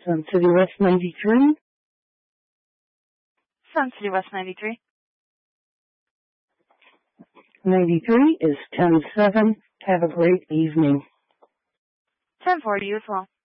Sun City West 93. Sun City West 93. 93 is 10-7. Have a great evening. 10-4 to you as well.